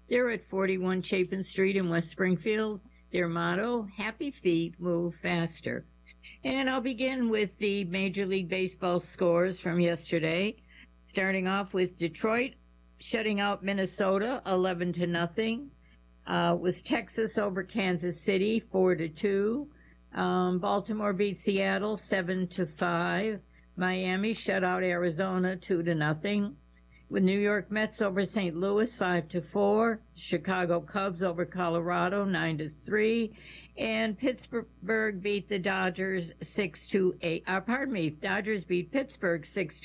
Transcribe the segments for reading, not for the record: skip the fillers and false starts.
They're at 41 Chapin Street in West Springfield. Their motto, Happy Feet Move Faster. And I'll begin with the Major League Baseball scores from yesterday, starting off with Detroit shutting out Minnesota 11-0. Was Texas over Kansas City 4-2. Baltimore beat Seattle 7-5. Miami shut out Arizona 2-0. With New York Mets over St. Louis 5-4. Chicago Cubs over Colorado 9-3. And Pittsburgh beat the Dodgers 6-8. Dodgers beat Pittsburgh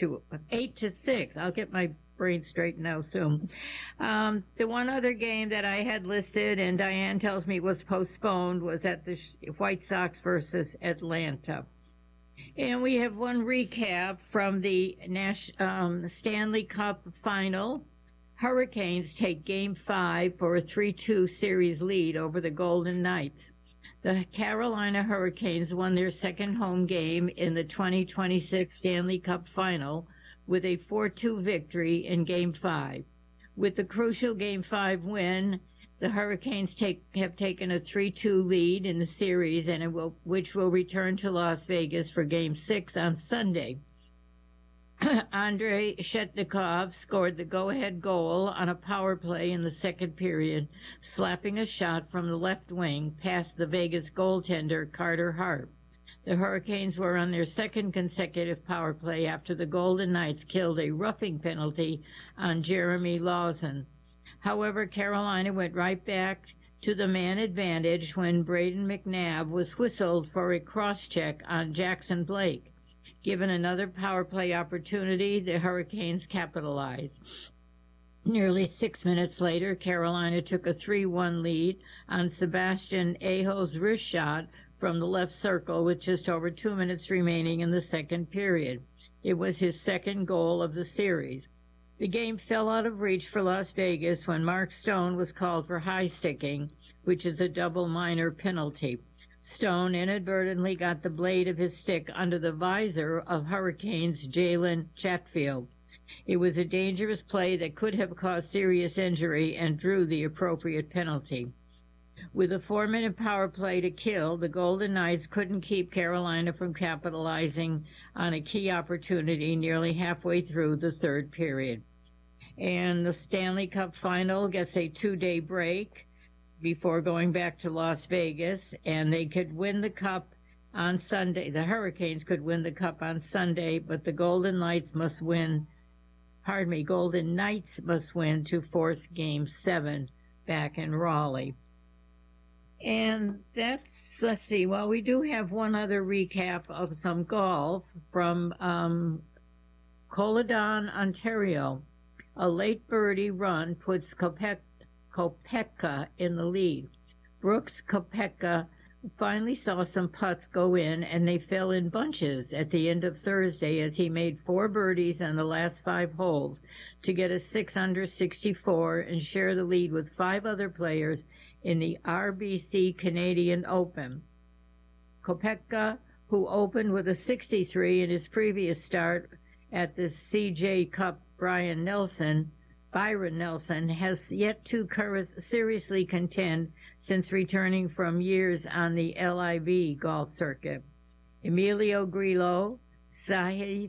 8-6. I'll get my brain straightened out soon. The one other game that I had listed, and Diane tells me was postponed, was at the White Sox versus Atlanta. And we have one recap from the Stanley Cup final. Hurricanes take Game 5 for a 3-2 series lead over the Golden Knights. The Carolina Hurricanes won their second home game in the 2026 Stanley Cup final with a 4-2 victory in Game 5. With the crucial Game 5 win, the Hurricanes have taken a 3-2 lead in the series, which will return to Las Vegas for Game 6 on Sunday. Andrei Shetnikov scored the go-ahead goal on a power play in the second period, slapping a shot from the left wing past the Vegas goaltender Carter Hart. The Hurricanes were on their second consecutive power play after the Golden Knights killed a roughing penalty on Jeremy Lawson. However, Carolina went right back to the man advantage when Braden McNabb was whistled for a cross-check on Jackson Blake. Given another power play opportunity, the Hurricanes capitalized. Nearly 6 minutes later, Carolina took a 3-1 lead on Sebastian Aho's wrist shot from the left circle with just over 2 minutes remaining in the second period. It was his second goal of the series. The game fell out of reach for Las Vegas when Mark Stone was called for high sticking, which is a double minor penalty. Stone inadvertently got the blade of his stick under the visor of Hurricanes' Jalen Chatfield. It was a dangerous play that could have caused serious injury and drew the appropriate penalty. With a 4-minute power play to kill, the Golden Knights couldn't keep Carolina from capitalizing on a key opportunity nearly halfway through the third period. And the Stanley Cup final gets a 2-day break before going back to Las Vegas, and they could win the cup on Sunday. The Hurricanes could win the cup on Sunday, but the Golden Knights must win to force Game 7 back in Raleigh. And let's see, well, we do have one other recap of some golf from Coladon, Ontario. A late birdie run puts Kopeka in the lead. Brooks Kopeka finally saw some putts go in, and they fell in bunches at the end of Thursday as he made 4 birdies on the last 5 holes to get a 6-under 64 and share the lead with 5 other players in the RBC Canadian Open. Kopeka, who opened with a 63 in his previous start at the CJ Cup, Byron Nelson, has yet to seriously contend since returning from years on the LIV golf circuit. Emilio Grillo, Sahith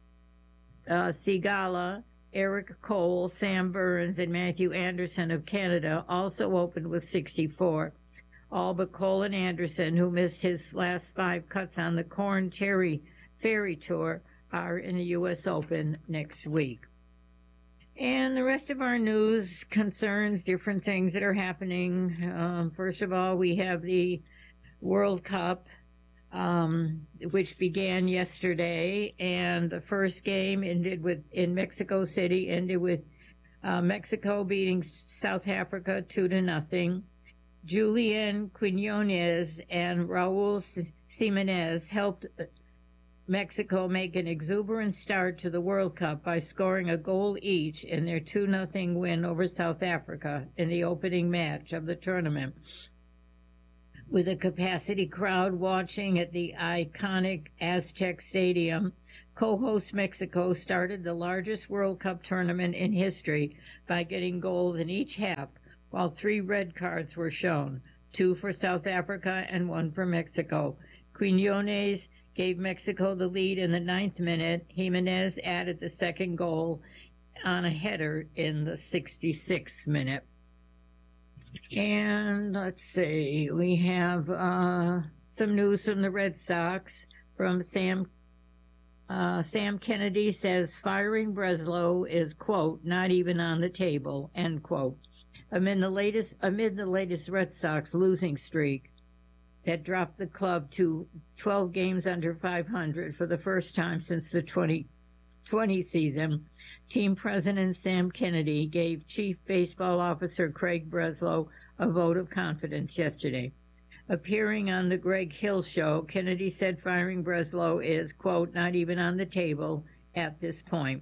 Sigala, Eric Cole, Sam Burns, and Matthew Anderson of Canada also opened with 64. All but Cole and Anderson, who missed his last 5 cuts on the Corn Ferry Tour, are in the U.S. Open next week. And the rest of our news concerns different things that are happening. First of all, we have the World Cup, which began yesterday, and the first game in Mexico City ended with Mexico beating South Africa 2-0. Julian Quinones and Raul Jimenez helped Mexico make an exuberant start to the World Cup by scoring a goal each in their 2-0 win over South Africa in the opening match of the tournament. With a capacity crowd watching at the iconic Aztec Stadium, co-host Mexico started the largest World Cup tournament in history by getting goals in each half, while 3 red cards were shown, 2 for South Africa and 1 for Mexico. Quinones gave Mexico the lead in the 9th minute. Jimenez added the second goal on a header in the 66th minute. And let's see, we have some news from the Red Sox from Sam Kennedy says firing Breslow is, quote, not even on the table, end quote. Amid the latest Red Sox losing streak that dropped the club to 12 games under 500 for the first time since the 2020 season, team president Sam Kennedy gave Chief Baseball Officer Craig Breslow a vote of confidence yesterday. Appearing on the Greg Hill Show, Kennedy said firing Breslow is, quote, not even on the table at this point.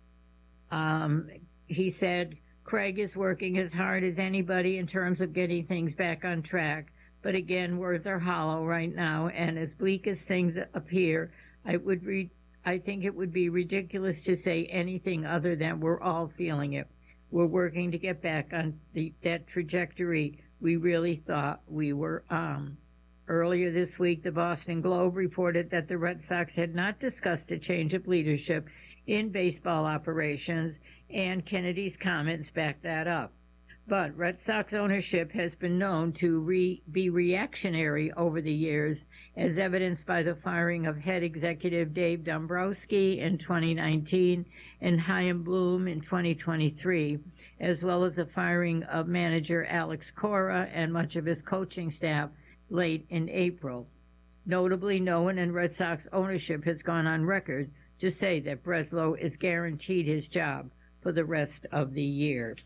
He said, Craig is working as hard as anybody in terms of getting things back on track. But again, words are hollow right now, and as bleak as things appear, I think it would be ridiculous to say anything other than we're all feeling it. We're working to get back on that trajectory we really thought we were on. Earlier this week, the Boston Globe reported that the Red Sox had not discussed a change of leadership in baseball operations, and Kennedy's comments back that up. But Red Sox ownership has been known to be reactionary over the years, as evidenced by the firing of head executive Dave Dombrowski in 2019 and Chaim Bloom in 2023, as well as the firing of manager Alex Cora and much of his coaching staff late in April. Notably, no one in Red Sox ownership has gone on record to say that Breslow is guaranteed his job for the rest of the year.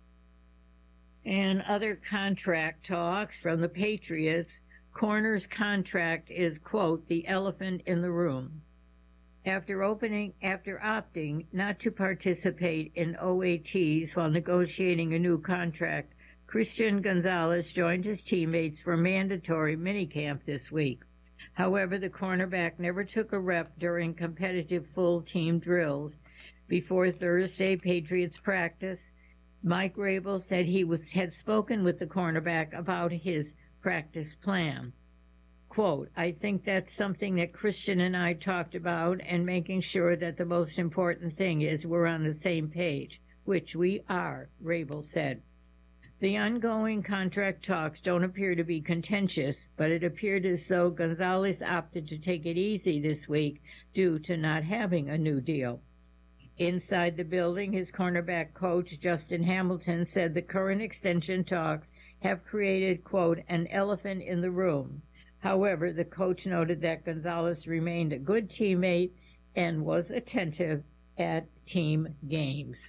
And other contract talks from the Patriots, Corner's contract is, quote, the elephant in the room. After opting not to participate in OATs while negotiating a new contract, Christian Gonzalez joined his teammates for mandatory minicamp this week. However, the cornerback never took a rep during competitive full team drills. Before Thursday Patriots practice, Mike Rabel said he had spoken with the cornerback about his practice plan. Quote, I think that's something that Christian and I talked about, and making sure that the most important thing is we're on the same page, which we are, Rabel said. The ongoing contract talks don't appear to be contentious, but it appeared as though Gonzalez opted to take it easy this week due to not having a new deal. Inside the building, his cornerback coach, Justin Hamilton, said the current extension talks have created, quote, an elephant in the room. However, the coach noted that Gonzalez remained a good teammate and was attentive at team games.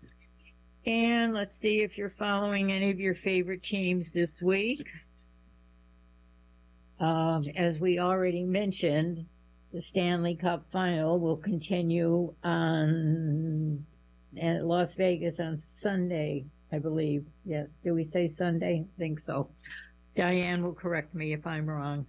And let's see if you're following any of your favorite teams this week. As we already mentioned, the Stanley Cup final will continue at Las Vegas on Sunday, I believe. Yes, did we say Sunday? I think so. Diane will correct me if I'm wrong.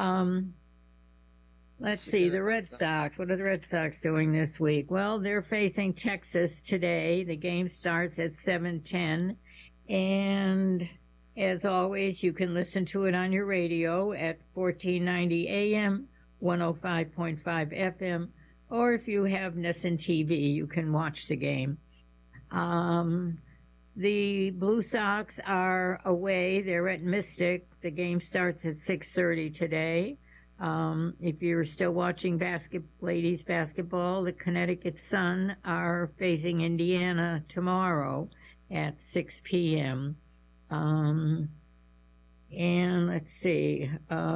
Let's see, the Red Sox. What are the Red Sox doing this week? Well, they're facing Texas today. The game starts at 7:10. And as always, you can listen to it on your radio at 1490 AM, 105.5 FM, or if you have Nesson TV, you can watch the game. The Blue Sox are away. They're at Mystic. The game starts at 6:30 today. If you're still watching ladies basketball, the Connecticut Sun are facing Indiana tomorrow at 6 p.m. And let's see,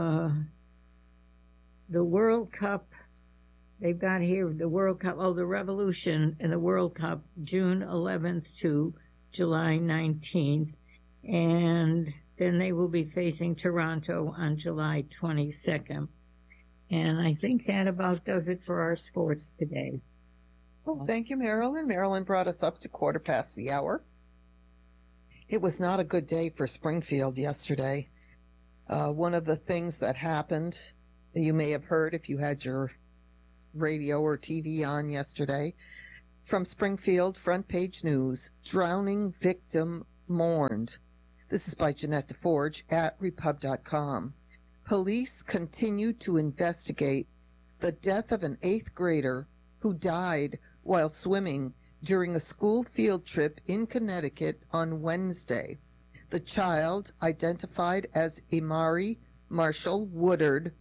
the World Cup, they've got here the World Cup, the Revolution in the World Cup, June 11th to July 19th. And then they will be facing Toronto on July 22nd. And I think that about does it for our sports today. Oh, thank you, Marilyn. Marilyn brought us up to 1:15 the hour. It was not a good day for Springfield yesterday. One of the things that happened, you may have heard if you had your radio or TV on yesterday, from Springfield Front Page News, drowning victim mourned. This is by Jeanette DeForge at repub.com. Police continue to investigate the death of an 8th grader who died while swimming during a school field trip in Connecticut on Wednesday. The child, identified as Imari Marshall Woodard,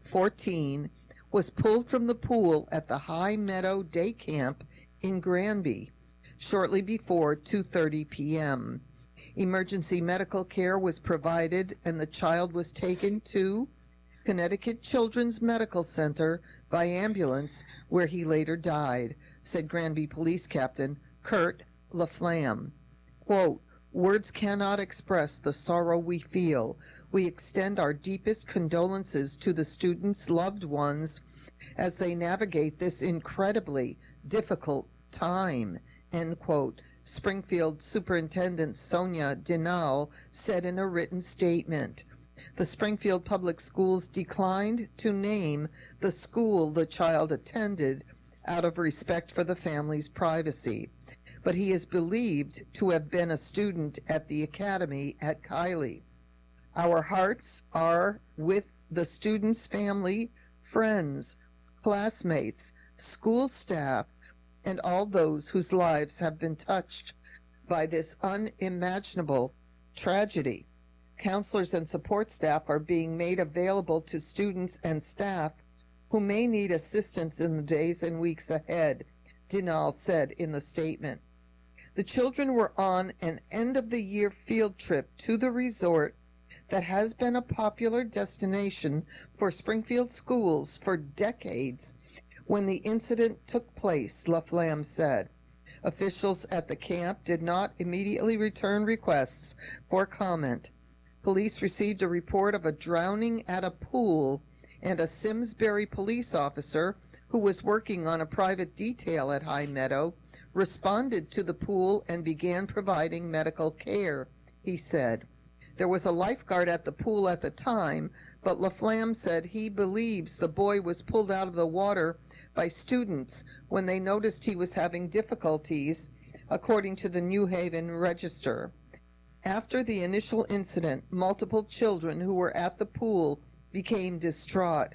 14, was pulled from the pool at the High Meadow Day Camp in Granby shortly before 2:30 p.m. Emergency medical care was provided and the child was taken to Connecticut Children's Medical Center by ambulance, where he later died, said Granby Police Captain Kurt LaFlamme. Quote, "Words cannot express the sorrow we feel. We extend our deepest condolences to the students' loved ones as they navigate this incredibly difficult time," end quote. Springfield Superintendent Sonia Dinal said in a written statement. The Springfield Public Schools declined to name the school the child attended out of respect for the family's privacy, but he is believed to have been a student at the academy at Kylie. Our hearts are with the student's family, friends, classmates, school staff, and all those whose lives have been touched by this unimaginable tragedy. Counselors and support staff are being made available to students and staff who may need assistance in the days and weeks ahead, Dinal said in the statement. The children were on an end-of-the-year field trip to the resort that has been a popular destination for Springfield schools for decades when the incident took place, LaFlamme said. Officials at the camp did not immediately return requests for comment. Police received a report of a drowning at a pool, and a Simsbury police officer who was working on a private detail at High Meadow responded to the pool and began providing medical care, he said. There was a lifeguard at the pool at the time, but LaFlamme said he believes the boy was pulled out of the water by students when they noticed he was having difficulties, according to the New Haven Register. After the initial incident, multiple children who were at the pool became distraught.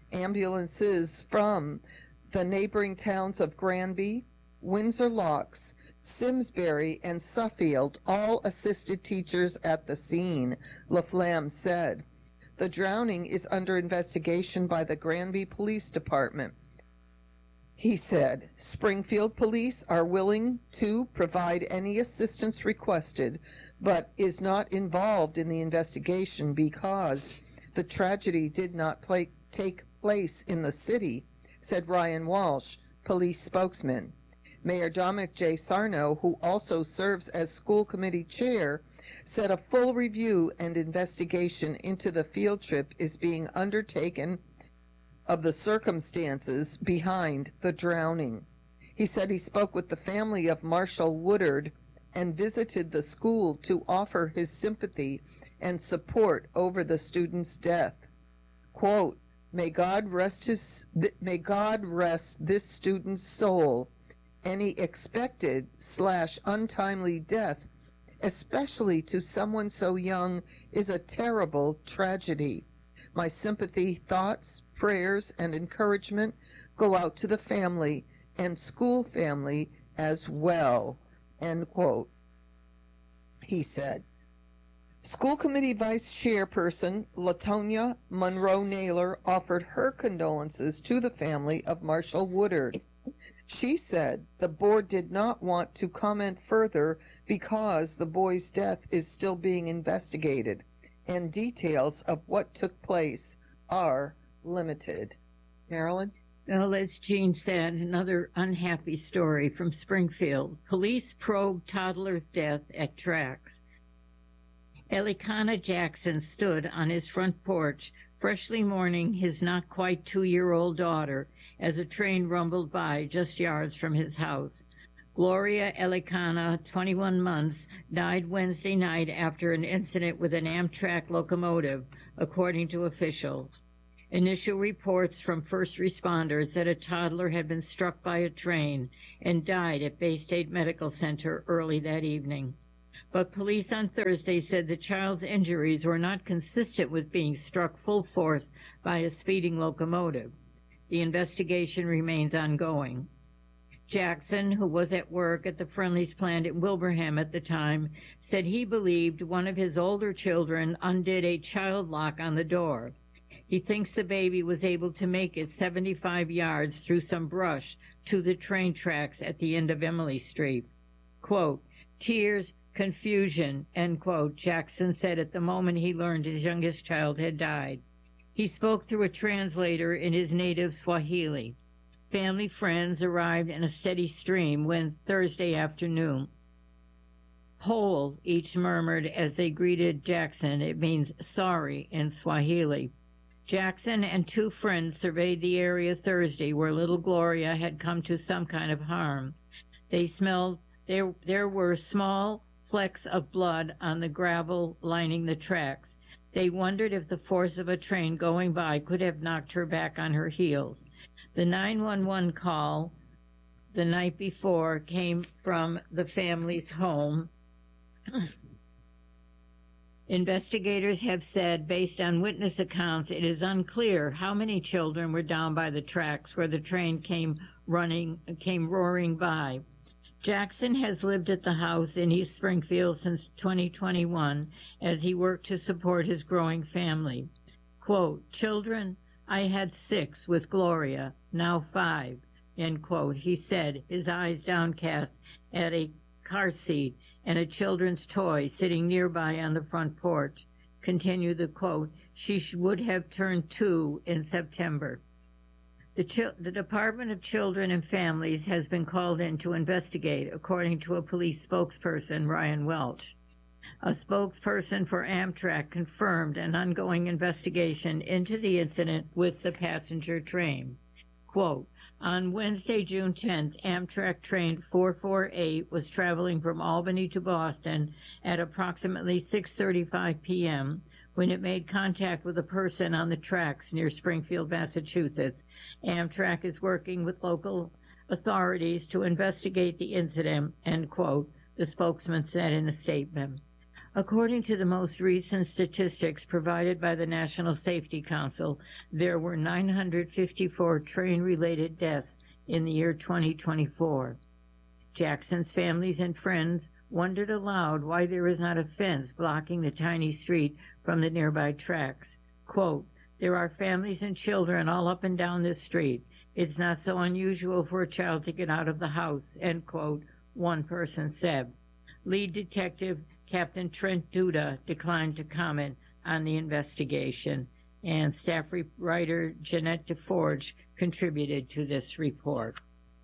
Ambulances from the neighboring towns of Granby, Windsor Locks, Simsbury, and Suffield all assisted teachers at the scene, LaFlamme said. The drowning is under investigation by the Granby Police Department. He said, Springfield Police are willing to provide any assistance requested, but is not involved in the investigation because the tragedy did not take place in the city, said Ryan Walsh, police spokesman. Mayor Dominic J. Sarno, who also serves as school committee chair, said a full review and investigation into the field trip is being undertaken of the circumstances behind the drowning. He said he spoke with the family of Marshall Woodard and visited the school to offer his sympathy and support over the student's death. Quote, May God rest this student's soul. Any expected/untimely death, especially to someone so young, is a terrible tragedy. My sympathy, thoughts, prayers, and encouragement go out to the family and school family as well, end quote. He said. School Committee Vice Chairperson Latonia Monroe Naylor offered her condolences to the family of Marshall Woodard. She said the board did not want to comment further because the boy's death is still being investigated and details of what took place are limited. Marilyn? Well, as Jean said, another unhappy story from Springfield. Police probe toddler's death at tracks. Elikana Jackson stood on his front porch, freshly mourning his not quite 2-year-old daughter as a train rumbled by just yards from his house. Gloria Elikana, 21 months, died Wednesday night after an incident with an Amtrak locomotive, according to officials. Initial reports from first responders said a toddler had been struck by a train and died at Bay State Medical Center early that evening. But police on Thursday said the child's injuries were not consistent with being struck full force by a speeding locomotive. The investigation remains ongoing. Jackson, who was at work at the Friendly's plant in Wilbraham at the time, said he believed one of his older children undid a child lock on the door. He thinks the baby was able to make it 75 yards through some brush to the train tracks at the end of Emily Street. Quote, tears, confusion, end quote, Jackson said at the moment he learned his youngest child had died. He spoke through a translator in his native Swahili. Family friends arrived in a steady stream when Thursday afternoon. Whole, each murmured as they greeted Jackson. It means sorry in Swahili. Jackson and two friends surveyed the area Thursday where little Gloria had come to some kind of harm. They smelled there were small flecks of blood on the gravel lining the tracks. They wondered if the force of a train going by could have knocked her back on her heels. The 911 call the night before came from the family's home. Investigators have said, based on witness accounts, it is unclear how many children were down by the tracks where the train came roaring by. Jackson has lived at the house in East Springfield since 2021 as he worked to support his growing family. Quote, children, I had 6 with Gloria, now 5, end quote, he said, his eyes downcast at a car seat and a children's toy sitting nearby on the front porch. Continue the quote, she would have turned 2 in September. The Department of Children and Families has been called in to investigate, according to a police spokesperson, Ryan Welch. A spokesperson for Amtrak confirmed an ongoing investigation into the incident with the passenger train. Quote, on Wednesday, June 10th, Amtrak train 448 was traveling from Albany to Boston at approximately 6:35 p.m. when it made contact with a person on the tracks near Springfield, Massachusetts. Amtrak is working with local authorities to investigate the incident, end quote, the spokesman said in a statement. According to the most recent statistics provided by the National Safety Council, there were 954 train-related deaths in the year 2024. Jackson's families and friends wondered aloud why there is not a fence blocking the tiny street from the nearby tracks. Quote, there are families and children all up and down this street. It's not so unusual for a child to get out of the house, end quote, one person said. Lead detective Captain Trent Duda declined to comment on the investigation, and staff writer Jeanette DeForge contributed to this report.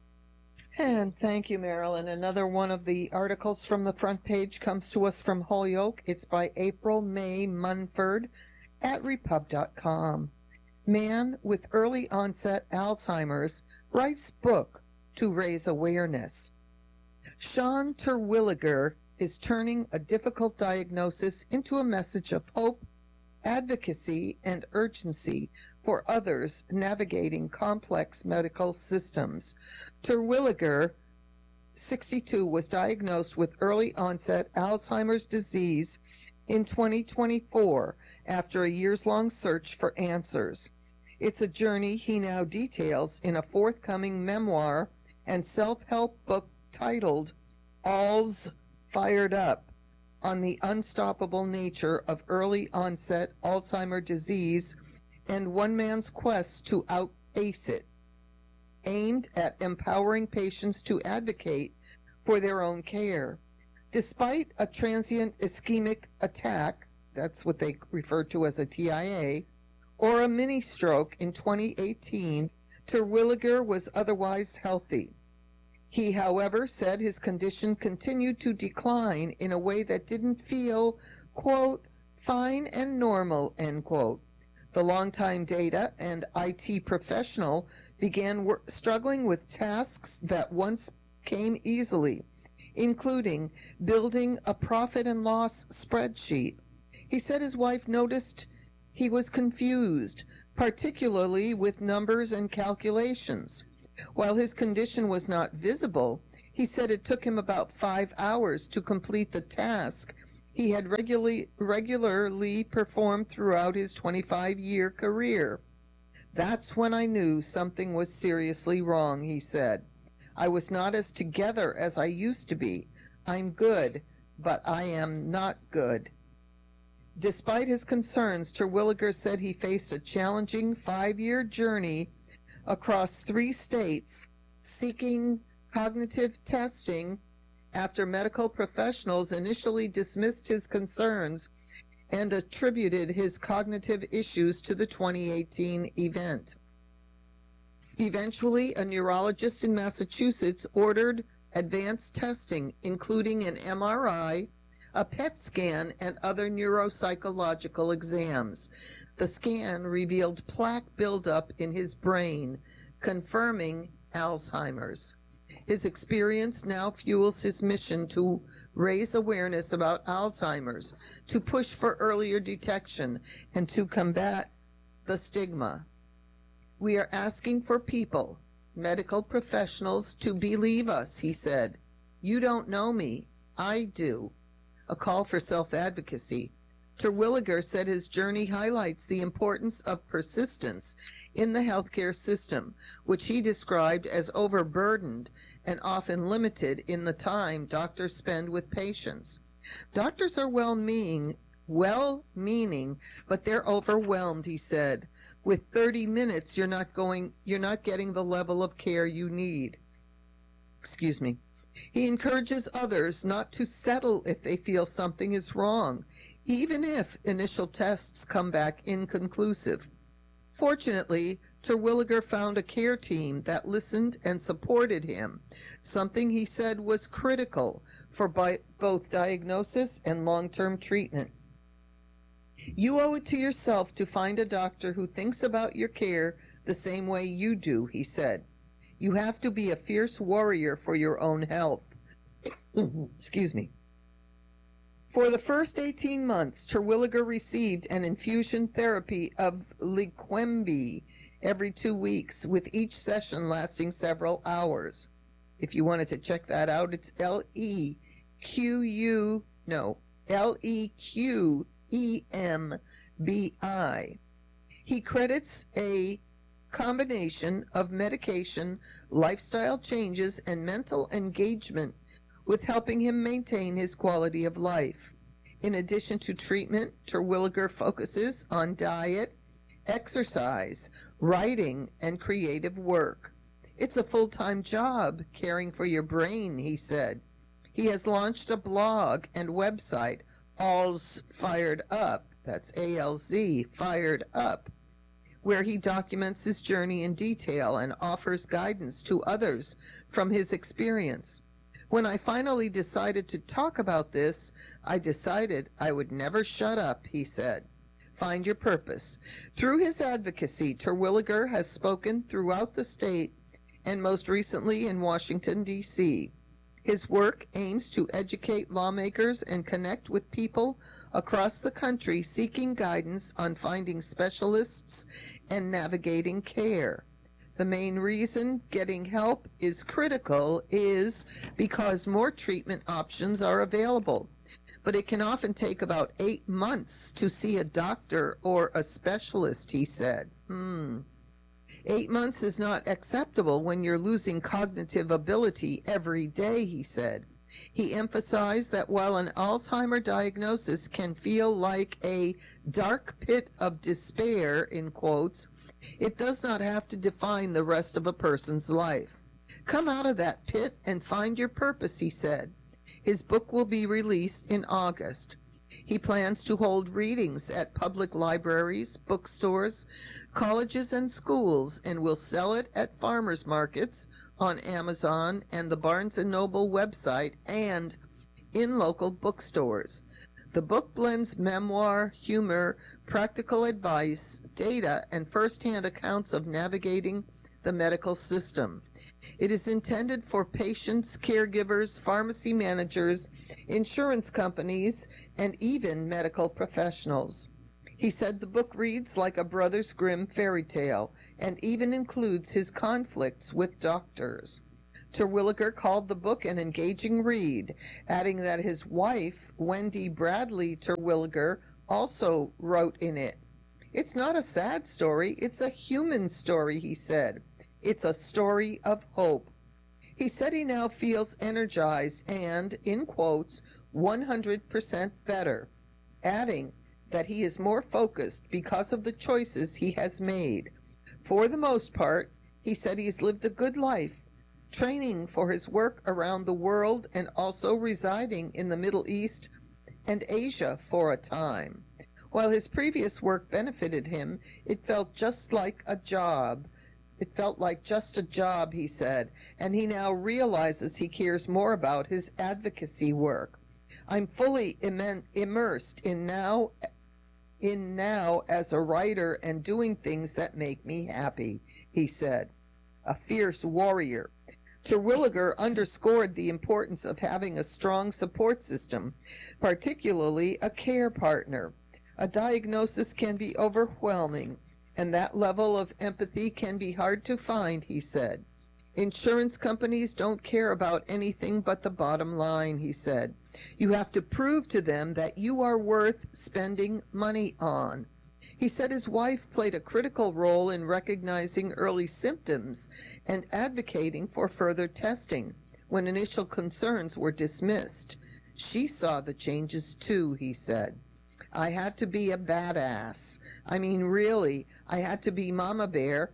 And thank you, Marilyn. Another one of the articles from the front page comes to us from Holyoke. It's by April May Munford at repub.com. Man with early onset Alzheimer's writes book to raise awareness. Sean Terwilliger is turning a difficult diagnosis into a message of hope, advocacy, and urgency for others navigating complex medical systems. Terwilliger, 62, was diagnosed with early onset Alzheimer's disease in 2024 after a years-long search for answers. It's a journey he now details in a forthcoming memoir and self-help book titled All's Fired Up, on the unstoppable nature of early onset Alzheimer's disease and one man's quest to outpace it, aimed at empowering patients to advocate for their own care. Despite a transient ischemic attack, that's what they refer to as a TIA, or a mini stroke in 2018, Terwilliger was otherwise healthy. He, however, said his condition continued to decline in a way that didn't feel, quote, fine and normal, end quote. The longtime data and IT professional began struggling with tasks that once came easily, including building a profit and loss spreadsheet. He said his wife noticed he was confused, particularly with numbers and calculations. While his condition was not visible, he said it took him about 5 hours to complete the task he had regularly performed throughout his 25-year career. That's when I knew something was seriously wrong, he said. I was not as together as I used to be. I'm good, but I am not good. Despite his concerns, Terwilliger said he faced a challenging 5-year journey across 3 states seeking cognitive testing after medical professionals initially dismissed his concerns and attributed his cognitive issues to the 2018 event. Eventually, a neurologist in Massachusetts ordered advanced testing, including an MRI, a PET scan, and other neuropsychological exams. The scan revealed plaque buildup in his brain, confirming Alzheimer's. His experience now fuels his mission to raise awareness about Alzheimer's, to push for earlier detection, and to combat the stigma. We are asking for people, medical professionals, to believe us, he said. You don't know me. I do. A call for self-advocacy. Terwilliger said his journey highlights the importance of persistence in the healthcare system, which he described as overburdened and often limited in the time doctors spend with patients. Doctors are well-meaning, but they're overwhelmed, he said. With 30 minutes, you're not getting the level of care you need. Excuse me. He encourages others not to settle if they feel something is wrong, even if initial tests come back inconclusive. Fortunately, Terwilliger found a care team that listened and supported him, something he said was critical for both diagnosis and long-term treatment. You owe it to yourself to find a doctor who thinks about your care the same way you do, he said. You have to be a fierce warrior for your own health. Excuse me. For the first 18 months, Terwilliger received an infusion therapy of Leqembi every 2 weeks, with each session lasting several hours. If you wanted to check that out, it's Leqembi. He credits a combination of medication, lifestyle changes, and mental engagement with helping him maintain his quality of life. In addition to treatment, Terwilliger focuses on diet, exercise, writing, and creative work. It's a full-time job caring for your brain, he said. He has launched a blog and website, Alz Fired Up, that's A-L-Z, Fired Up, where he documents his journey in detail and offers guidance to others from his experience. When I finally decided to talk about this, I decided I would never shut up, he said. Find your purpose. Through his advocacy, Terwilliger has spoken throughout the state and most recently in Washington, D.C. His work aims to educate lawmakers and connect with people across the country seeking guidance on finding specialists and navigating care. The main reason getting help is critical is because more treatment options are available, but it can often take about 8 months to see a doctor or a specialist, he said. 8 months is not acceptable when you're losing cognitive ability every day, he said. He emphasized that while an Alzheimer diagnosis can feel like a dark pit of despair, in quotes, it does not have to define the rest of a person's life. Come out of that pit and find your purpose, he said. His book will be released in August. He plans to hold readings at public libraries, bookstores, colleges, and schools, and will sell it at farmers markets, on Amazon and the Barnes & Noble website, and in local bookstores. The book blends memoir, humor, practical advice, data, and first-hand accounts of navigating the medical system. It is intended for patients, caregivers, pharmacy managers, insurance companies, and even medical professionals. He said the book reads like a Brothers Grimm fairy tale and even includes his conflicts with doctors. Terwilliger called the book an engaging read, adding that his wife, Wendy Bradley Terwilliger, also wrote in it. It's not a sad story, it's a human story, he said. It's a story of hope. He said he now feels energized and, in quotes, 100% better, adding that he is more focused because of the choices he has made. For the most part, he said he's lived a good life, training for his work around the world and also residing in the Middle East and Asia for a time. While his previous work benefited him, it felt just like a job. It felt like just a job, he said, and he now realizes he cares more about his advocacy work. I'm fully immersed in now as a writer and doing things that make me happy, he said. A fierce warrior. Terwilliger underscored the importance of having a strong support system, particularly a care partner. A diagnosis can be overwhelming, and that level of empathy can be hard to find, he said. Insurance companies don't care about anything but the bottom line, he said. You have to prove to them that you are worth spending money on. He said his wife played a critical role in recognizing early symptoms and advocating for further testing when initial concerns were dismissed. She saw the changes too, he said. I had to be a badass. I mean, really, I had to be Mama Bear.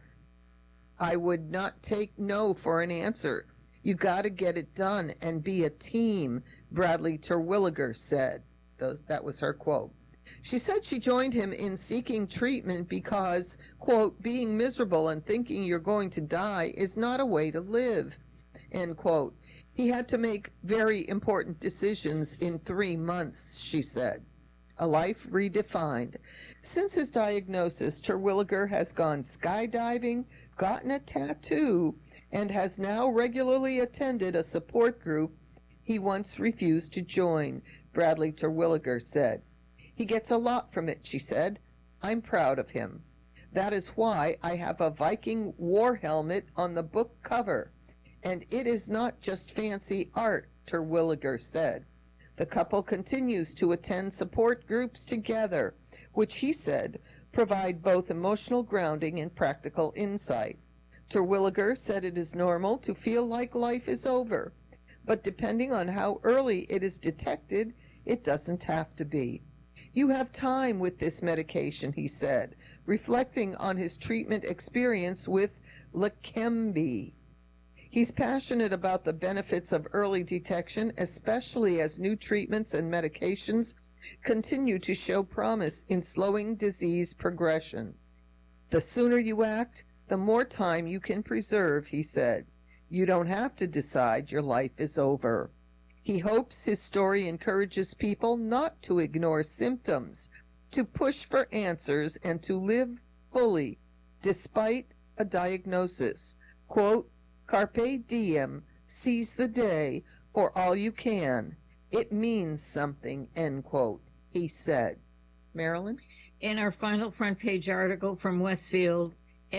I would not take no for an answer. You got to get it done and be a team, Bradley Terwilliger said. That was her quote. She said she joined him in seeking treatment because, quote, being miserable and thinking you're going to die is not a way to live, end quote. He had to make very important decisions in 3 months, she said. A life redefined. Since his diagnosis, Terwilliger has gone skydiving, gotten a tattoo, and has now regularly attended a support group he once refused to join, Bradley Terwilliger said. He gets a lot from it, she said. I'm proud of him. That is why I have a Viking war helmet on the book cover. And it is not just fancy art, Terwilliger said. The couple continues to attend support groups together, which he said provide both emotional grounding and practical insight. Terwilliger said it is normal to feel like life is over, but depending on how early it is detected, it doesn't have to be. You have time with this medication, he said, reflecting on his treatment experience with Leqembi. He's passionate about the benefits of early detection, especially as new treatments and medications continue to show promise in slowing disease progression. The sooner you act, the more time you can preserve, he said. You don't have to decide your life is over. He hopes his story encourages people not to ignore symptoms, to push for answers, and to live fully despite a diagnosis. Quote, Carpe diem, seize the day for all you can. It means something, end quote, he said. Marilyn? In our final front page article from Westfield,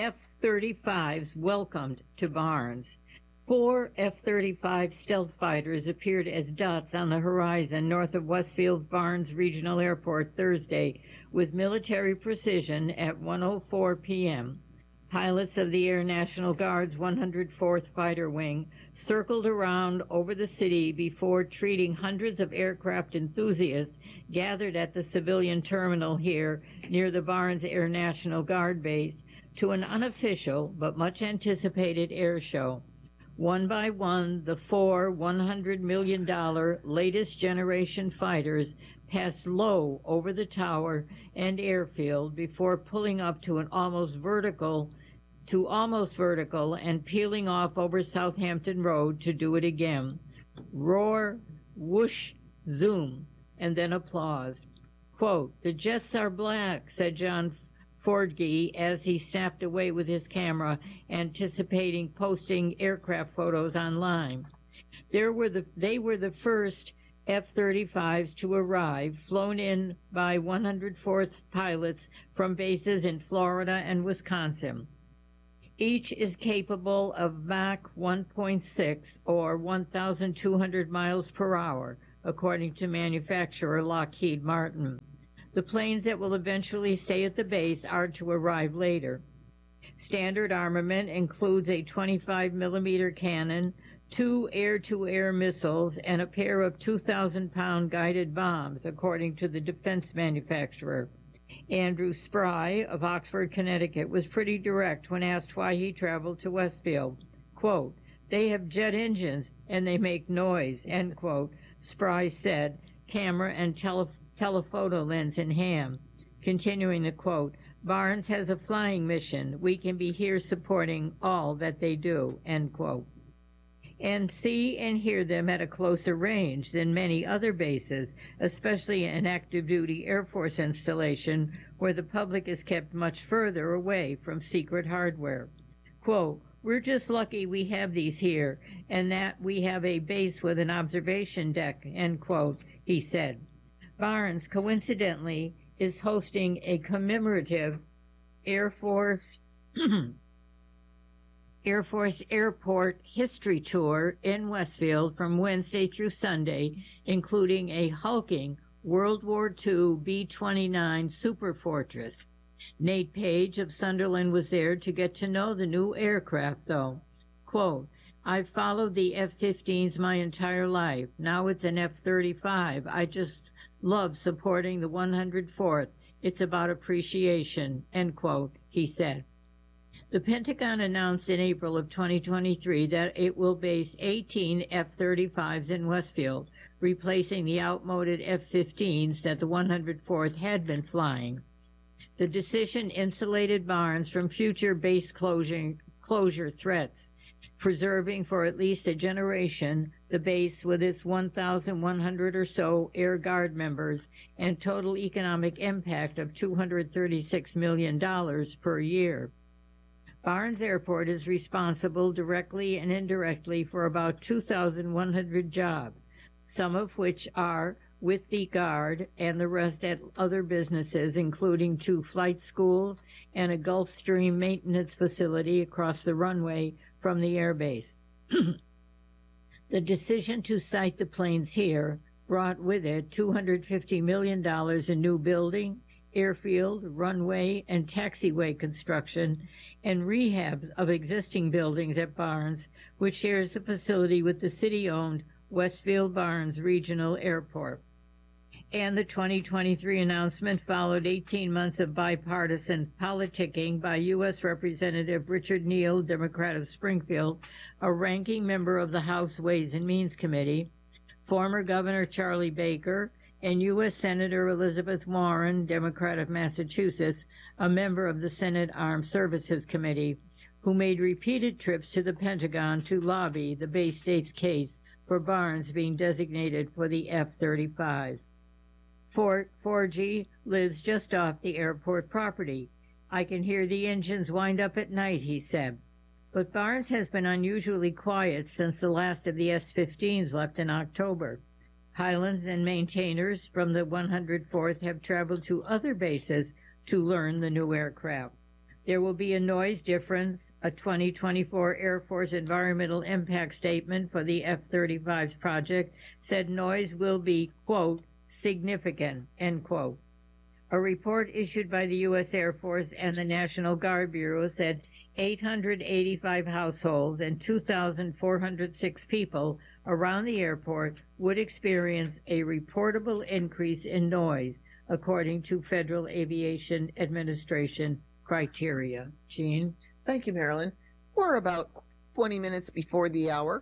F-35s welcomed to Barnes. 4 F-35 stealth fighters appeared as dots on the horizon north of Westfield's Barnes Regional Airport Thursday with military precision at 1:04 p.m. Pilots of the Air National Guard's 104th Fighter Wing circled around over the city before treating hundreds of aircraft enthusiasts gathered at the civilian terminal here near the Barnes Air National Guard base to an unofficial but much anticipated air show. One by one, the 4 $100 million latest generation fighters passed low over the tower and airfield before pulling up to almost vertical and peeling off over Southampton Road to do it again. Roar, whoosh, zoom, and then applause. Quote, the jets are black, said John Fordge as he snapped away with his camera, anticipating posting aircraft photos online. They were the first F-35s to arrive, flown in by 104th pilots from bases in Florida and Wisconsin. Each is capable of Mach 1.6 or 1,200 miles per hour, according to manufacturer Lockheed Martin. The planes that will eventually stay at the base are to arrive later. Standard armament includes a 25-millimeter cannon, 2 air-to-air missiles, and a pair of 2,000-pound guided bombs, according to the defense manufacturer. Andrew Spry of Oxford, Connecticut, was pretty direct when asked why he traveled to Westfield. Quote, "They have jet engines and they make noise," end quote, Spry said, camera and telephoto lens in hand. Continuing the quote, "Barnes has a flying mission. We can be here supporting all that they do," end quote. And see and hear them at a closer range than many other bases, especially an active-duty Air Force installation where the public is kept much further away from secret hardware. Quote, "We're just lucky we have these here and that we have a base with an observation deck," end quote, he said. Barnes, coincidentally, is hosting a commemorative Air Force Airport History Tour in Westfield from Wednesday through Sunday, including a hulking World War II B-29 Superfortress. Nate Page of Sunderland was there to get to know the new aircraft, though. Quote, "I've followed the F-15s my entire life. Now it's an F-35. I just love supporting the 104th. It's about appreciation," end quote, he said. The Pentagon announced in April of 2023 that it will base 18 F-35s in Westfield, replacing the outmoded F-15s that the 104th had been flying. The decision insulated Barnes from future base closure threats, preserving for at least a generation the base with its 1,100 or so Air Guard members and total economic impact of $236 million per year. Barnes Airport is responsible directly and indirectly for about 2,100 jobs, some of which are with the Guard and the rest at other businesses, including 2 flight schools and a Gulfstream maintenance facility across the runway from the airbase. The decision to site the planes here brought with it $250 million in new building, airfield, runway, and taxiway construction, and rehabs of existing buildings at Barnes, which shares the facility with the city-owned Westfield Barnes Regional Airport. And the 2023 announcement followed 18 months of bipartisan politicking by U.S. Representative Richard Neal, Democrat of Springfield, a ranking member of the House Ways and Means Committee, former Governor Charlie Baker, and U.S. Senator Elizabeth Warren, Democrat of Massachusetts, a member of the Senate Armed Services Committee, who made repeated trips to the Pentagon to lobby the Bay State's case for Barnes being designated for the F-35. Fort Forgy lives just off the airport property. "I can hear the engines wind up at night," he said. But Barnes has been unusually quiet since the last of the S-15s left in October. Pilots and maintainers from the 104th have traveled to other bases to learn the new aircraft. There will be a noise difference. A 2024 Air Force Environmental Impact Statement for the F-35's project said noise will be, quote, "significant," end quote. A report issued by the U.S. Air Force and the National Guard Bureau said 885 households and 2,406 people around the airport would experience a reportable increase in noise, according to Federal Aviation Administration criteria. Jean? Thank you, Marilyn. We're about 20 minutes before the hour.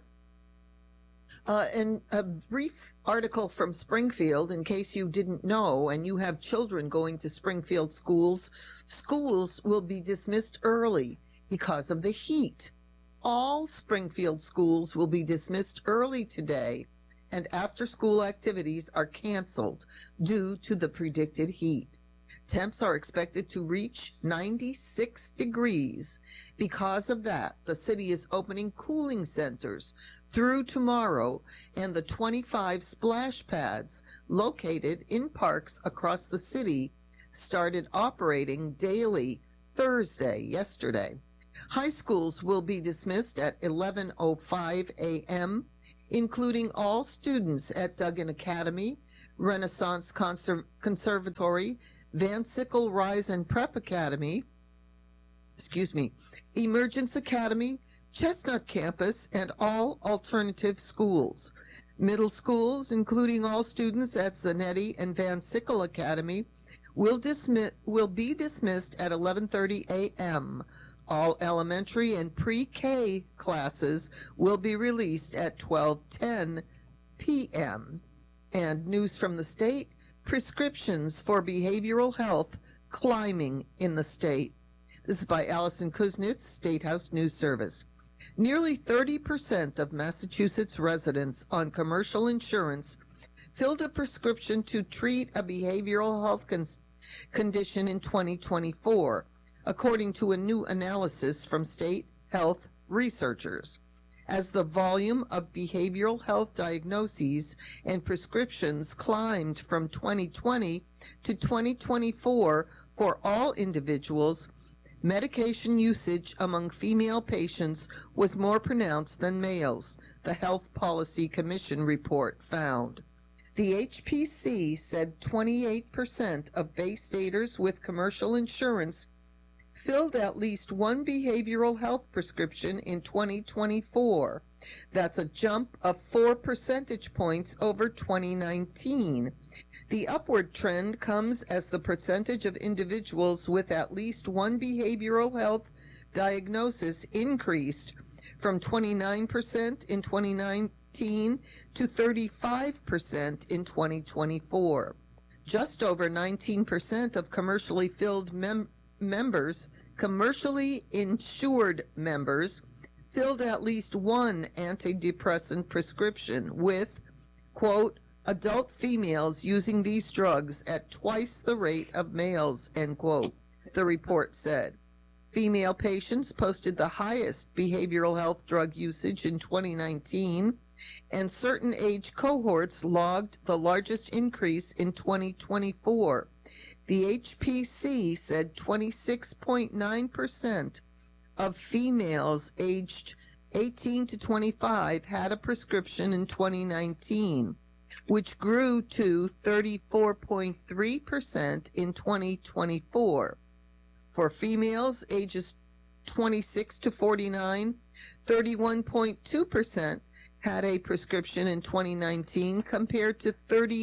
And a brief article from Springfield, in case you didn't know and you have children going to Springfield schools, schools will be dismissed early because of the heat. All Springfield schools will be dismissed early today, and after-school activities are canceled due to the predicted heat. Temps are expected to reach 96 degrees. Because of that, the city is opening cooling centers through tomorrow, and the 25 splash pads located in parks across the city started operating daily yesterday. High schools will be dismissed at 11:05 a.m., including all students at Duggan Academy, Renaissance Conservatory, Van Sickle Rise and Prep Academy, Emergence Academy, Chestnut Campus, and all alternative schools. Middle schools, including all students at Zanetti and Van Sickle Academy, will be dismissed at 11:30 a.m. All elementary and pre-K classes will be released at 12:10 p.m. And news from the state, prescriptions for behavioral health climbing in the state. This is by Allison Kuznets, State House News Service. Nearly 30% of Massachusetts residents on commercial insurance filled a prescription to treat a behavioral health condition in 2024, according to a new analysis from state health researchers. As the volume of behavioral health diagnoses and prescriptions climbed from 2020 to 2024 for all individuals, medication usage among female patients was more pronounced than males, the Health Policy Commission report found. The HPC said 28% of Bay Staters with commercial insurance filled at least one behavioral health prescription in 2024. That's a jump of 4 percentage points over 2019. The upward trend comes as the percentage of individuals with at least one behavioral health diagnosis increased from 29% in 2019 to 35% in 2024. Just over 19% of commercially insured members filled at least one antidepressant prescription, with, quote, adult females using these drugs at twice the rate of males, end quote, the report said. Female patients posted the highest behavioral health drug usage in 2019, and certain age cohorts logged the largest increase in 2024. The HPC said 26.9% of females aged 18 to 25 had a prescription in 2019, which grew to 34.3% in 2024. For females ages 26 to 49, 31.2% had a prescription in 2019 compared to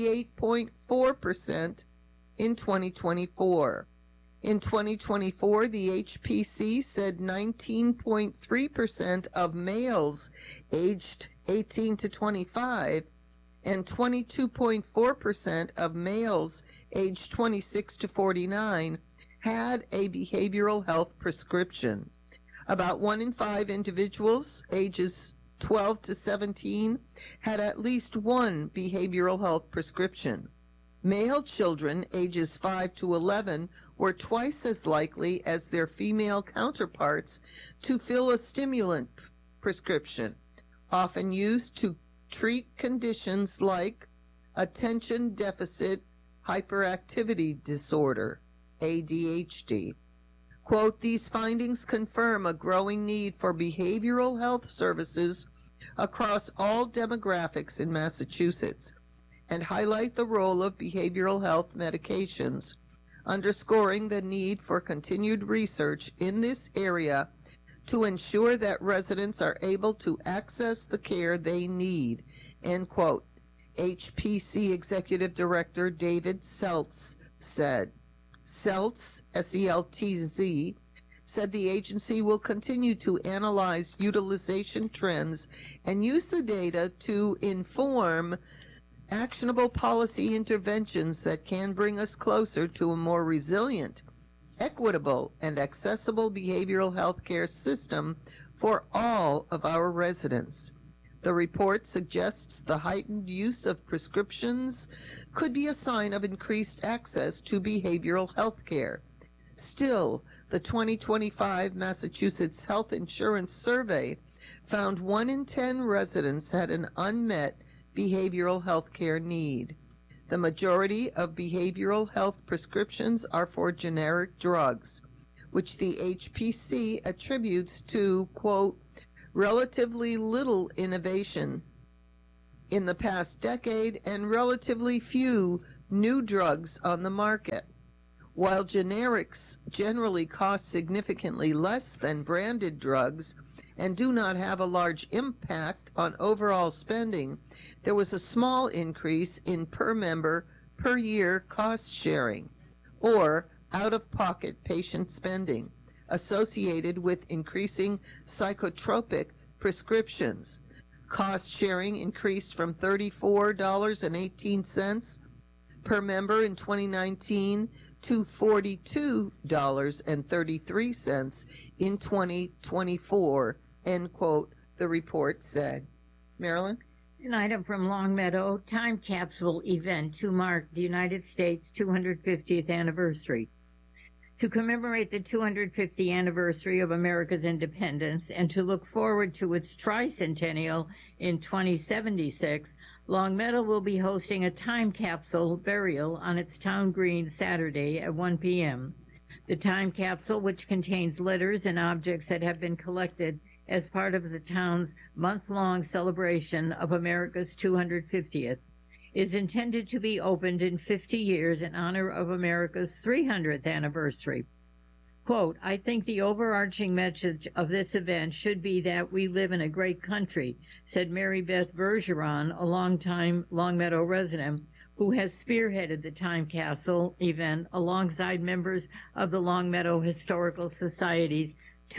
38.4% in 2024. In 2024, the HPC said 19.3% of males aged 18 to 25 and 22.4% of males aged 26 to 49 had a behavioral health prescription. About 1 in 5 individuals ages 12 to 17 had at least one behavioral health prescription. Male children ages 5 to 11 were twice as likely as their female counterparts to fill a stimulant prescription, often used to treat conditions like attention deficit hyperactivity disorder, ADHD. Quote, these findings confirm a growing need for behavioral health services across all demographics in Massachusetts, and highlight the role of behavioral health medications, underscoring the need for continued research in this area to ensure that residents are able to access the care they need, end quote. HPC Executive Director David Seltz said. Seltz, S-E-L-T-Z, said the agency will continue to analyze utilization trends and use the data to inform actionable policy interventions that can bring us closer to a more resilient, equitable, and accessible behavioral health care system for all of our residents. The report suggests the heightened use of prescriptions could be a sign of increased access to behavioral health care. Still, the 2025 Massachusetts Health Insurance Survey found 1 in 10 residents had an unmet behavioral health care need. The majority of behavioral health prescriptions are for generic drugs, which the HPC attributes to, quote, relatively little innovation in the past decade and relatively few new drugs on the market. While generics generally cost significantly less than branded drugs and do not have a large impact on overall spending, there was a small increase in per member per year cost sharing, or out-of-pocket patient spending, associated with increasing psychotropic prescriptions. Cost sharing increased from $34.18 per member in 2019 to $42.33 in 2024, end quote, the report said. Marilyn? An item from Longmeadow time capsule event to mark the United States 250th anniversary. To commemorate the 250th anniversary of America's independence and to look forward to its tricentennial in 2076, Longmeadow will be hosting a time capsule burial on its town green Saturday at 1 p.m. The time capsule, which contains letters and objects that have been collected as part of the town's month-long celebration of America's 250th, is intended to be opened in 50 years in honor of America's 300th anniversary. Quote, I think the overarching message of this event should be that we live in a great country, said Mary Beth Bergeron, a longtime Longmeadow resident who has spearheaded the Time Capsule event alongside members of the Longmeadow Historical Society's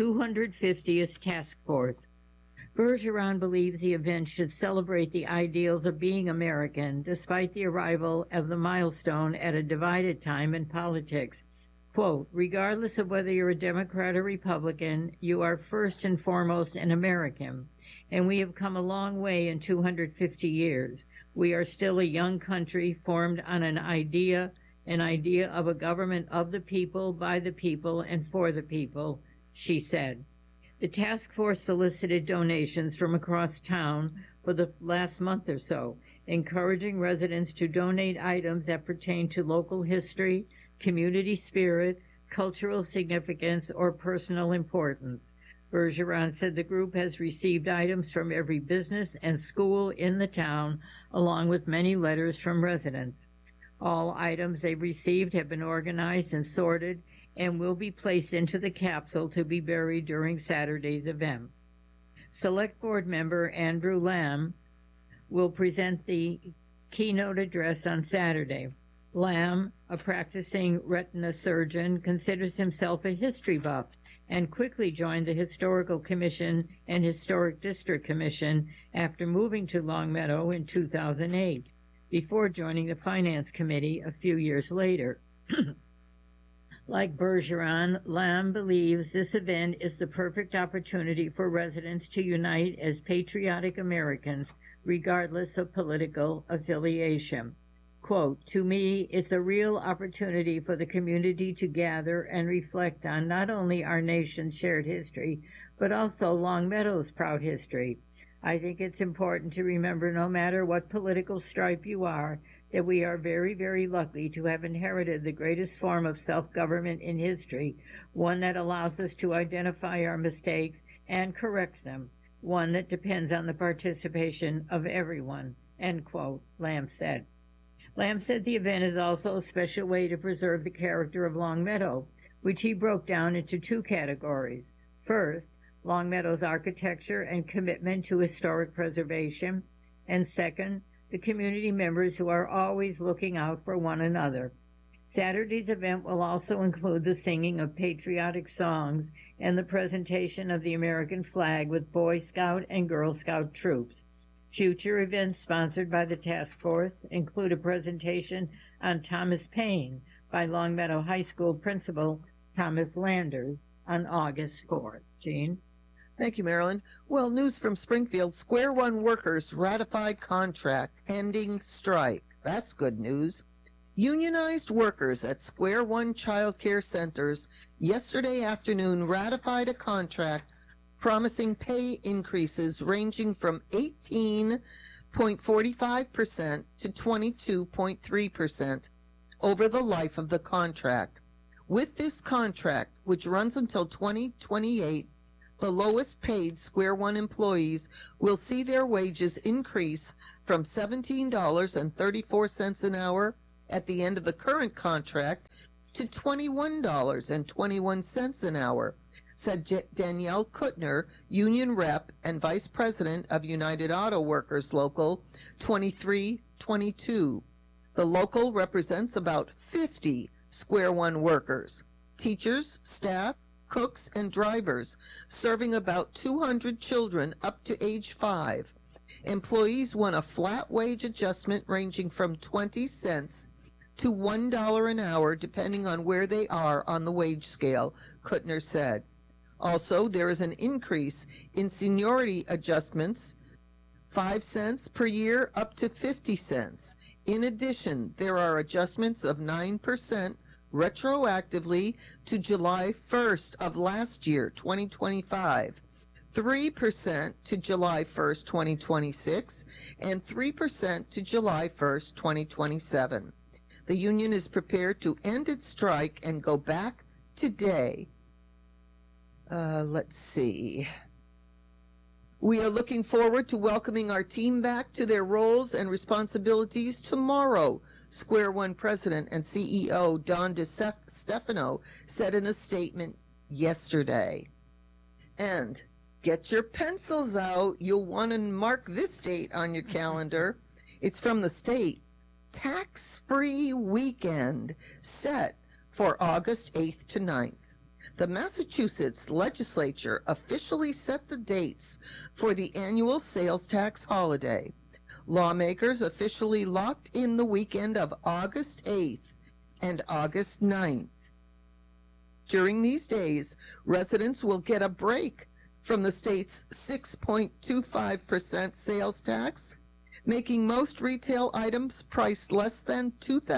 250th Task Force. Bergeron believes the event should celebrate the ideals of being American, despite the arrival of the milestone at a divided time in politics. Quote, regardless of whether you're a Democrat or Republican, you are first and foremost an American, and we have come a long way in 250 years. We are still a young country formed on an idea of a government of the people, by the people, and for the people, she said. The task force solicited donations from across town for the last month or so, encouraging residents to donate items that pertain to local history, community spirit, cultural significance, or personal importance. Bergeron said the group has received items from every business and school in the town, along with many letters from residents. All items they've received have been organized and sorted and will be placed into the capsule to be buried during Saturday's event. Select Board member Andrew Lamb will present the keynote address on Saturday. Lamb, a practicing retina surgeon, considers himself a history buff and quickly joined the Historical Commission and Historic District Commission after moving to Longmeadow in 2008, before joining the Finance Committee a few years later. Like Bergeron, Lamb believes this event is the perfect opportunity for residents to unite as patriotic Americans, regardless of political affiliation. Quote, to me, it's a real opportunity for the community to gather and reflect on not only our nation's shared history, but also Longmeadow's proud history. I think it's important to remember, no matter what political stripe you are, that we are very, very lucky to have inherited the greatest form of self-government in history, one that allows us to identify our mistakes and correct them, one that depends on the participation of everyone, end quote, Lamb said. Lamb said the event is also a special way to preserve the character of Longmeadow, which he broke down into two categories. First, Longmeadow's architecture and commitment to historic preservation, and second, the community members who are always looking out for one another. Saturday's event will also include the singing of patriotic songs and the presentation of the American flag with Boy Scout and Girl Scout troops. Future events sponsored by the task force include a presentation on Thomas Paine by Longmeadow High School principal Thomas Landers on August 4th. Jean? Thank you, Marilyn. Well, news from Springfield. Square One workers ratified contract ending strike. That's good news. Unionized workers at Square One child care centers yesterday afternoon ratified a contract promising pay increases ranging from 18.45% to 22.3% over the life of the contract. With this contract, which runs until 2028, the lowest paid Square One employees will see their wages increase from $17.34 an hour at the end of the current contract to $21.21 an hour, said Danielle Kuttner, union rep and vice president of United Auto Workers Local 2322. The local represents about 50 Square One workers, teachers, staff, cooks, and drivers, serving about 200 children up to age 5. Employees want a flat wage adjustment ranging from 20 cents to $1 an hour, depending on where they are on the wage scale, Kuttner said. Also, there is an increase in seniority adjustments, 5 cents per year up to 50 cents. In addition, there are adjustments of 9% retroactively to July 1st of last year, 2025, 3% to July 1st, 2026, and 3% to July 1st, 2027. The union is prepared to end its strike and go back today. Let's see. We are looking forward to welcoming our team back to their roles and responsibilities tomorrow, Square One President and CEO Don DeStefano said in a statement yesterday. And get your pencils out. You'll want to mark this date on your calendar. It's from the state. Tax-free weekend set for August 8th to 9th. The Massachusetts legislature officially set the dates for the annual sales tax holiday. Lawmakers officially locked in the weekend of August 8th and August 9th. During these days, residents will get a break from the state's 6.25% sales tax, making most retail items priced less than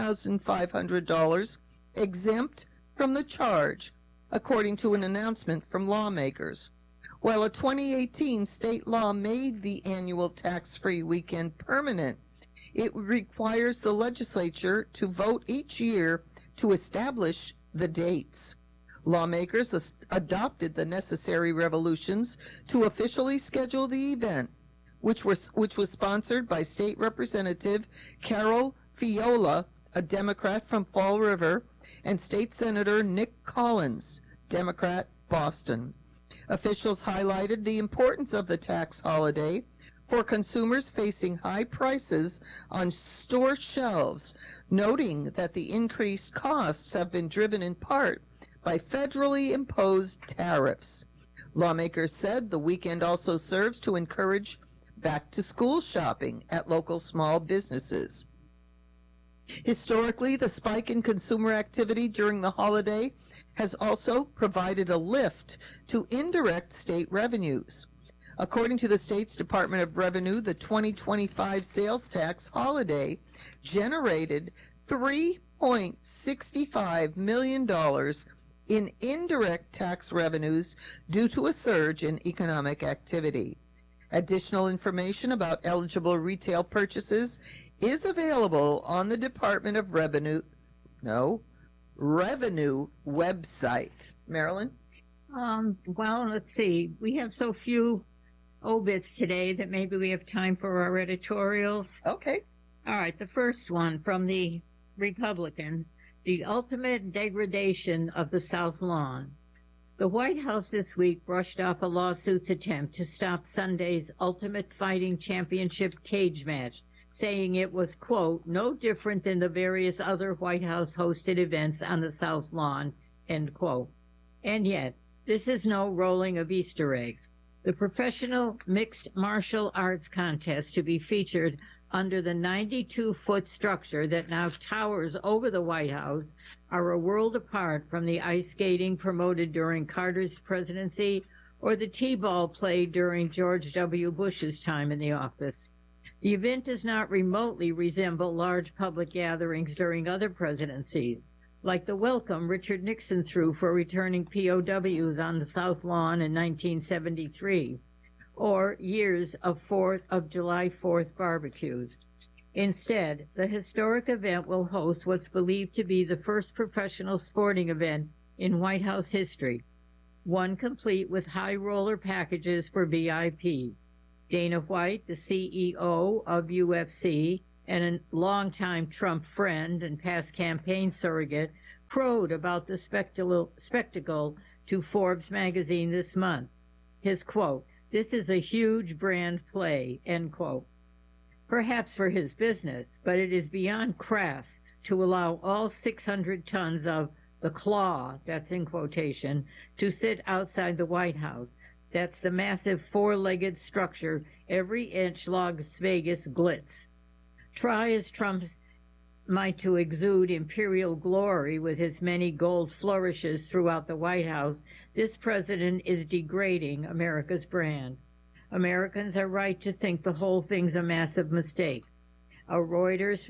$2,500 exempt from the charge, according to an announcement from lawmakers. While a 2018 state law made the annual tax-free weekend permanent, it requires the legislature to vote each year to establish the dates. Lawmakers adopted the necessary resolutions to officially schedule the event, which was sponsored by State Representative Carol Fiola, a Democrat from Fall River, and State Senator Nick Collins, Democrat, Boston. Officials highlighted the importance of the tax holiday for consumers facing high prices on store shelves, noting that the increased costs have been driven in part by federally imposed tariffs. Lawmakers said the weekend also serves to encourage back-to-school shopping at local small businesses. Historically, the spike in consumer activity during the holiday has also provided a lift to indirect state revenues. According to the state's Department of Revenue, the 2025 sales tax holiday generated $3.65 million in indirect tax revenues due to a surge in economic activity. Additional information about eligible retail purchases is available on the Department of Revenue website. Marilyn? Well, let's see. We have so few obits today that maybe we have time for our editorials. Okay. All right, the first one from the Republican, the ultimate degradation of the South Lawn. The White House this week brushed off a lawsuit's attempt to stop Sunday's Ultimate Fighting Championship cage match, saying it was, quote, no different than the various other White House-hosted events on the South Lawn, end quote. And yet, this is no rolling of Easter eggs. The professional mixed martial arts contest to be featured under the 92-foot structure that now towers over the White House are a world apart from the ice skating promoted during Carter's presidency or the T-ball played during George W. Bush's time in the office. The event does not remotely resemble large public gatherings during other presidencies, like the welcome Richard Nixon threw for returning POWs on the South Lawn in 1973, or years of July 4th barbecues. Instead, the historic event will host what's believed to be the first professional sporting event in White House history, one complete with high roller packages for VIPs. Dana White, the CEO of UFC and a longtime Trump friend and past campaign surrogate, crowed about the spectacle to Forbes magazine this month. His quote, "This is a huge brand play," end quote. Perhaps for his business, but it is beyond crass to allow all 600 tons of the claw, that's in quotation, to sit outside the White House. That's the massive four-legged structure, every inch Las Vegas glitz. Try as Trump might to exude imperial glory with his many gold flourishes throughout the White House, this president is degrading America's brand. Americans are right to think the whole thing's a massive mistake. A Reuters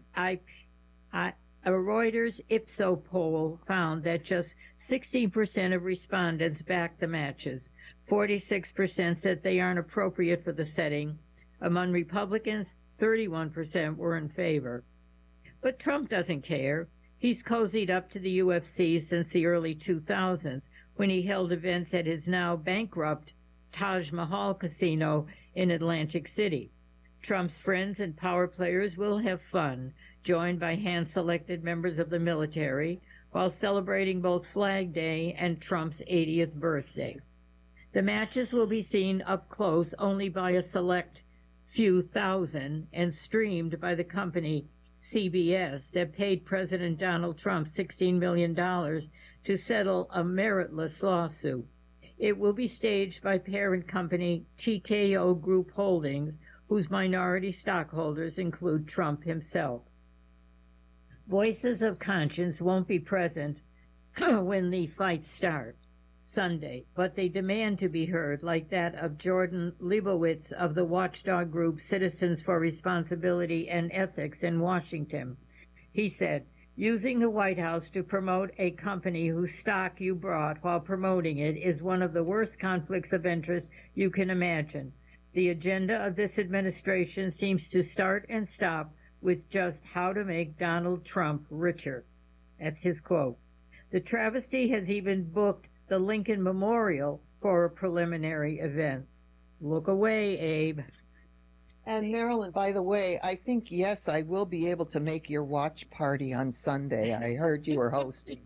Ipsos poll found that just 16% of respondents backed the matches. 46% said they aren't appropriate for the setting. Among Republicans, 31% were in favor. But Trump doesn't care. He's cozied up to the UFC since the early 2000s, when he held events at his now bankrupt Taj Mahal Casino in Atlantic City. Trump's friends and power players will have fun, joined by hand-selected members of the military, while celebrating both Flag Day and Trump's 80th birthday. The matches will be seen up close only by a select few thousand and streamed by the company CBS that paid President Donald Trump $16 million to settle a meritless lawsuit. It will be staged by parent company TKO Group Holdings, whose minority stockholders include Trump himself. Voices of conscience won't be present when the fights start Sunday, but they demand to be heard, like that of Jordan Leibowitz of the watchdog group Citizens for Responsibility and Ethics in Washington. He said, "Using the White House to promote a company whose stock you bought while promoting it is one of the worst conflicts of interest you can imagine. The agenda of this administration seems to start and stop with just how to make Donald Trump richer." That's his quote. The travesty has even booked the Lincoln Memorial for a preliminary event. Look away, Abe. And Marilyn, by the way, I think, yes, I will be able to make your watch party on Sunday. I heard you were hosting.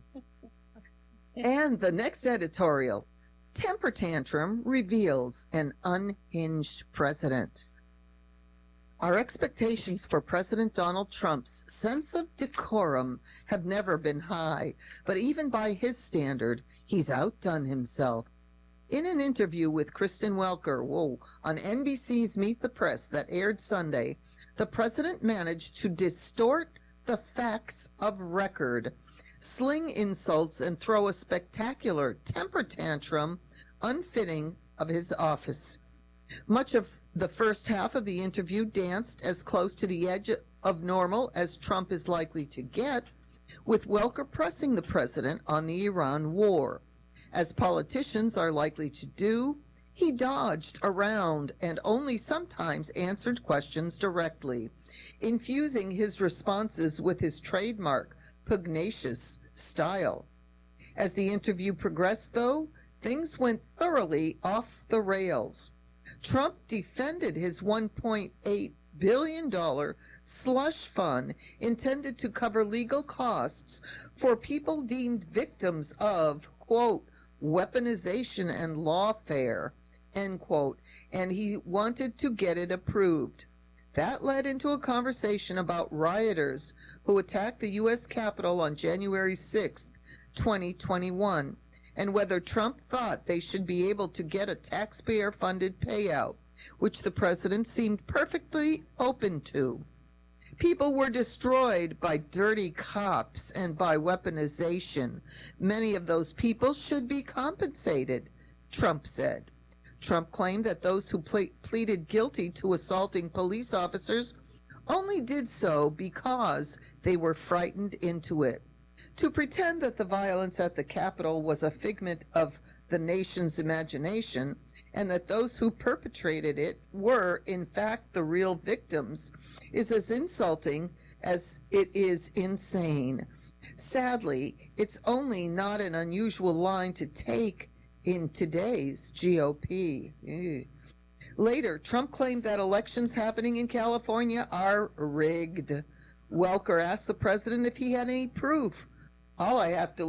And the next editorial, Temper Tantrum reveals an unhinged president. Our expectations for President Donald Trump's sense of decorum have never been high, but even by his standard, he's outdone himself. In an interview with Kristen Welker on NBC's Meet the Press that aired Sunday, the president managed to distort the facts of record, sling insults, and throw a spectacular temper tantrum unfitting of his office. Much of the first half of the interview danced as close to the edge of normal as Trump is likely to get, with Welker pressing the president on the Iran war. As politicians are likely to do, he dodged around and only sometimes answered questions directly, infusing his responses with his trademark pugnacious style. As the interview progressed, though, things went thoroughly off the rails. Trump defended his $1.8 billion slush fund intended to cover legal costs for people deemed victims of, quote, weaponization and lawfare, end quote, and he wanted to get it approved. That led into a conversation about rioters who attacked the U.S. Capitol on January 6, 2021, and whether Trump thought they should be able to get a taxpayer-funded payout, which the president seemed perfectly open to. People were destroyed by dirty cops and by weaponization. Many of those people should be compensated, Trump said. Trump claimed that those who pleaded guilty to assaulting police officers only did so because they were frightened into it. To pretend that the violence at the Capitol was a figment of the nation's imagination and that those who perpetrated it were, in fact, the real victims is as insulting as it is insane. Sadly, it's only not an unusual line to take in today's GOP. Later, Trump claimed that elections happening in California are rigged. Welker asked the president if he had any proof. All I have to